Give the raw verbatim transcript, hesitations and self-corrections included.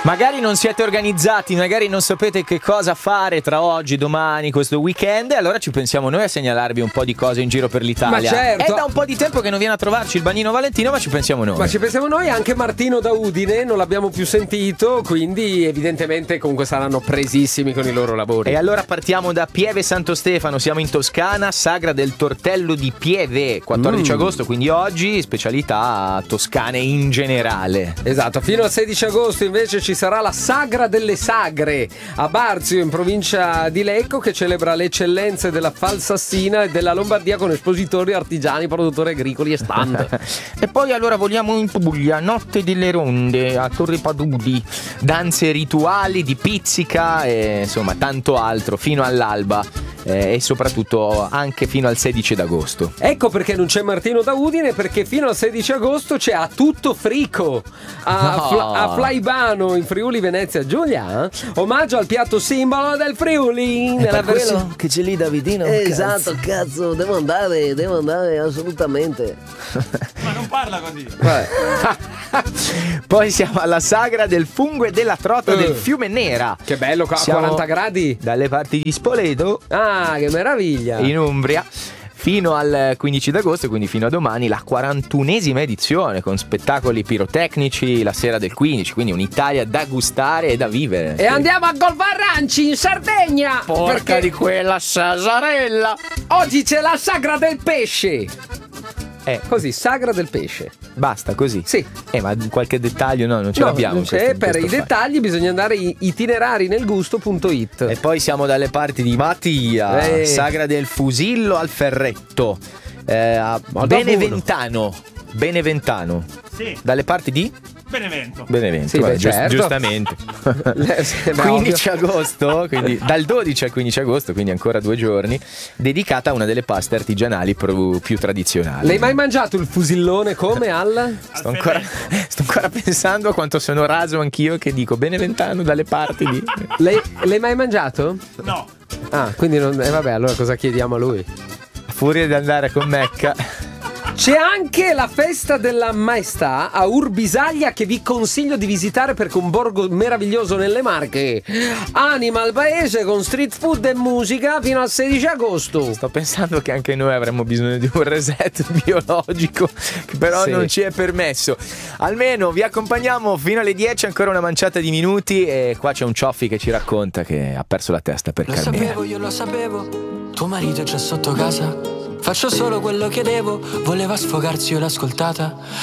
Magari non siete organizzati, magari non sapete che cosa fare tra oggi, domani, questo weekend, e allora ci pensiamo noi a segnalarvi un po' di cose in giro per l'Italia. Ma certo. È da un po' di tempo che non viene a trovarci il Bagnino Valentino, ma ci pensiamo noi. Ma ci pensiamo noi, anche Martino da Udine non l'abbiamo più sentito, quindi evidentemente comunque saranno presissimi con i loro lavori. E allora partiamo da Pieve Santo Stefano, siamo in Toscana, sagra del tortello di Pieve, quattordici Mm. agosto, quindi oggi specialità toscane in generale. Esatto, fino al sedici agosto invece ci sarà la Sagra delle Sagre a Barzio, in provincia di Lecco, che celebra le eccellenze della Valsassina e della Lombardia con espositori, artigiani, produttori agricoli e stand. E poi allora voliamo in Puglia, notte delle ronde a Torre Padudi, danze rituali di pizzica e insomma tanto altro fino all'alba, eh, e soprattutto anche fino al sedici d'agosto. Ecco perché non c'è Martino da Udine, perché fino al sedici agosto c'è A Tutto Frico a, No. Fla- a Flaibano in Friuli Venezia Giulia, omaggio al piatto simbolo del Friuli nella versione che c'è lì Davidino. Esatto, cazzo, devo andare, devo andare assolutamente. Ma non parla così. Poi siamo alla sagra del fungo e della trota Eh. del Fiume Nera. Che bello, a Siamo quaranta gradi. dalle parti di Spoleto, Ah, che meraviglia. in Umbria, fino al quindici d'agosto, quindi fino a domani, la quarantunesima edizione con spettacoli pirotecnici la sera del quindici, quindi un'Italia da gustare e da vivere. E andiamo a Golvarranci in Sardegna. Porca perché di quella Sasarella! oggi c'è la Sagra del Pesce. Eh, Così, Sagra del Pesce. basta così? Sì. Eh, ma qualche dettaglio no, non ce No, l'abbiamo. non in c'è. questo- in Per questo i file. dettagli bisogna andare in itinerari nel gusto punto it. E poi siamo dalle parti di Mattia, Eh. sagra del Fusillo al Ferretto, eh, a Ma Beneventano. Beneventano. Sì, Dalle parti di Benevento. Benevento, Sì, vabbè, beh, giust- certo. giustamente. Eh, sì, beh, quindici agosto, quindi dal dodici al quindici agosto, quindi ancora due giorni, dedicata a una delle paste artigianali più, più tradizionali. L'hai mai mangiato il fusillone come al? Sto ancora, sto ancora pensando a quanto sono raso anch'io che dico Beneventano dalle parti di... L'hai, l'hai mai mangiato? No. Ah, quindi non. Eh, vabbè, allora cosa chiediamo a lui? A furia di andare con Mecca. C'è anche la festa della maestà a Urbisaglia, che vi consiglio di visitare perché è un borgo meraviglioso nelle Marche. Anima al paese con street food e musica fino al sedici agosto. Sto pensando che anche noi avremmo bisogno di un reset biologico, che però Sì. non ci è permesso. Almeno vi accompagniamo fino alle dieci, ancora una manciata di minuti, e qua c'è un Cioffi che ci racconta che ha perso la testa per Lo Carmela. sapevo, io lo sapevo. Tuo marito è già sotto casa. Faccio solo quello che devo. Voleva sfogarsi, io l'ho ascoltata.